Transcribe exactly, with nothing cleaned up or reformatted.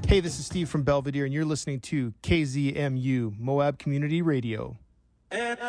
Hey, this is Steve from Belvedere, and you're listening to K Z M U, Moab Community Radio.